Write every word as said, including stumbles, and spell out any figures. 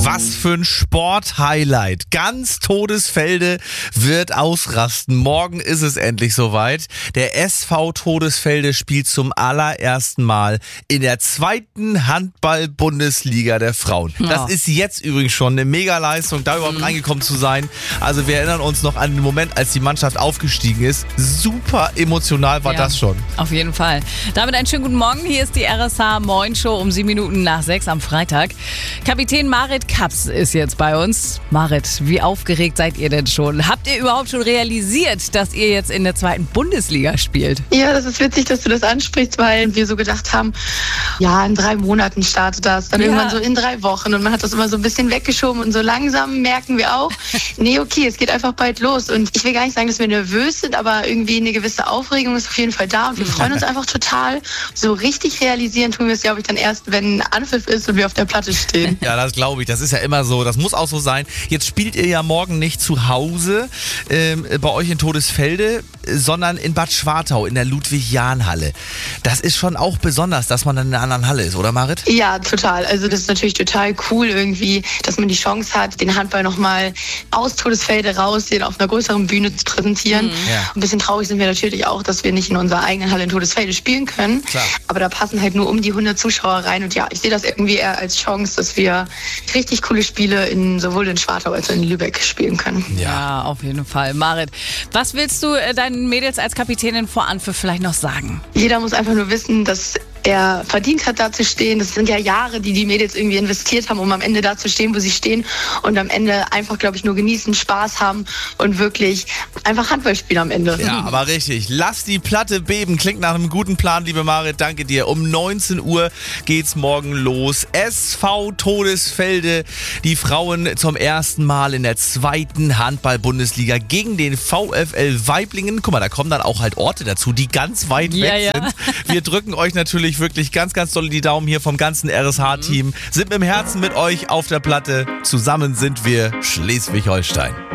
Was für ein Sport-Highlight. Ganz Todesfelde wird ausrasten. Morgen ist es endlich soweit. Der S V Todesfelde spielt zum allerersten Mal in der zweiten Handball-Bundesliga der Frauen. Ja. Das ist jetzt übrigens schon eine Mega-Leistung, da überhaupt reingekommen zu sein. Also wir erinnern uns noch an den Moment, als die Mannschaft aufgestiegen ist. Super emotional war Ja, das schon. Auf jeden Fall. Damit einen schönen guten Morgen. Hier ist die R S H Moin Show um sieben Minuten nach sechs am Freitag. Kapitän Marit Kaps ist jetzt bei uns. Marit, wie aufgeregt seid ihr denn schon? Habt ihr überhaupt schon realisiert, dass ihr jetzt in der zweiten Bundesliga spielt? Ja, das ist witzig, dass du das ansprichst, weil wir so gedacht haben, ja, in drei Monaten startet das, dann Ja. irgendwann so in drei Wochen und man hat das immer so ein bisschen weggeschoben und so langsam merken wir auch, nee, okay, es geht einfach bald los und ich will gar nicht sagen, dass wir nervös sind, aber irgendwie eine gewisse Aufregung ist auf jeden Fall da und wir freuen uns einfach total. So richtig realisieren tun wir es, glaube ich, dann erst, wenn Anpfiff ist und wir auf der Platte stehen. Ja, das glaube ich. Das ist ja immer so. Das muss auch so sein. Jetzt spielt ihr ja morgen nicht zu Hause ähm, bei euch in Todesfelde, sondern in Bad Schwartau in der Ludwig-Jahn-Halle. Das ist schon auch besonders, dass man dann in einer anderen Halle ist, oder Marit? Ja, total. Also das ist natürlich total cool irgendwie, dass man die Chance hat, den Handball nochmal aus Todesfelde raus, den auf einer größeren Bühne zu präsentieren. Ja. Ein bisschen traurig sind wir natürlich auch, dass wir nicht in unserer eigenen Halle in Todesfelde spielen können. Klar. Aber da passen halt nur um die hundert Zuschauer rein. Und ja, ich sehe das irgendwie eher als Chance, dass wir richtig coole Spiele in sowohl in Schwartau als auch in Lübeck spielen können. Ja, auf jeden Fall. Marit, was willst du äh, deinen Mädels als Kapitänin vor Anpfiff vielleicht noch sagen? Jeder muss einfach nur wissen, dass er verdient hat, da zu stehen. Das sind ja Jahre, die die Mädels irgendwie investiert haben, um am Ende da zu stehen, wo sie stehen. Und am Ende einfach, glaube ich, nur genießen, Spaß haben und wirklich einfach Handball spielen am Ende. Ja, aber richtig. Lass die Platte beben. Klingt nach einem guten Plan, liebe Marit. Danke dir. Um neunzehn Uhr geht's morgen los. S V Todesfelde. Die Frauen zum ersten Mal in der zweiten Handball-Bundesliga gegen den VfL Weiblingen. Guck mal, da kommen dann auch halt Orte dazu, die ganz weit Ja, weg ja. sind. Wir drücken euch natürlich wirklich ganz, ganz doll die Daumen hier vom ganzen R S H-Team. Sind mit dem Herzen mit euch auf der Platte. Zusammen sind wir Schleswig-Holstein.